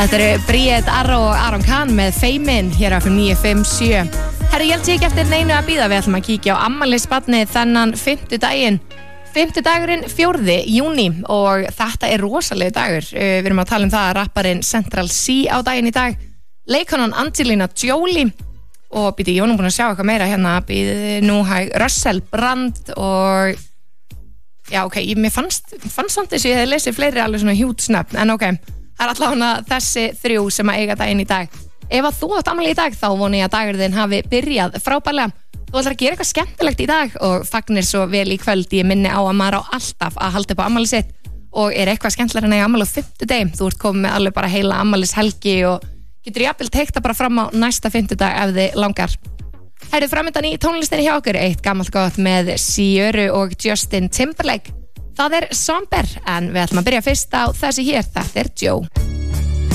Þetta eru Bríett Arró og Aron Kahn með Feimin hér á FM 957. Herri, ég held ég ekki eftir neinu að bíða. Við ætlum að kíkja á afmælisbarnið þennan fimmtudaginn. Fimmtudagurinn 4. júní og þetta er rosalegu dagur. Við erum að tala um það að rapparinn Central C á daginn í dag. Leikonan Angelina Jolie og býti, ég er nú búin að sjá eitthvað meira hérna. Býti nú hæg Russell Brand og já, ok, mér fannst samt þess að ég hef lesið fleiri alveg svona hjút snöfn, en ok. Það er allavega þessi 3 sem að eiga daginn í dag. Ef að þú átt afmæli í dag, þá vona ég að dagurinn þinn hafi byrjað frábærlega. Þú ætlar að gera eitthvað skemmtilegt í dag og fagnir svo vel í kvöld. Ég minni á að maður á alltaf að halda upp á afmæli sitt og er eitthvað skemmtilega en að eiga afmæli á 5. Þú ert komið með alveg bara heila afmælishelgi og getur jafnvel teikt það bara fram á næsta 5. ef þið langar. Herðu framöndan í tónlistinni hjá okkur, eitt gamalt gott með Ciöru og Justin Timberlake. Það er Somber, en við ætlum að byrja fyrst á þessi hér, þetta er Joe.